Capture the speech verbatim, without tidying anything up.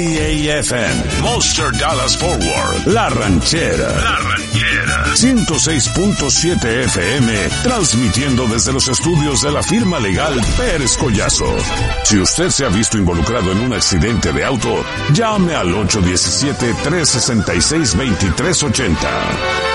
A F M, Monster Dallas Forward, La Ranchera. La Ranchera. ciento seis punto siete F M, transmitiendo desde los estudios de la firma legal Pérez Collazo. Si usted se ha visto involucrado en un accidente de auto, llame al ocho uno siete, tres seis seis, dos tres ocho cero.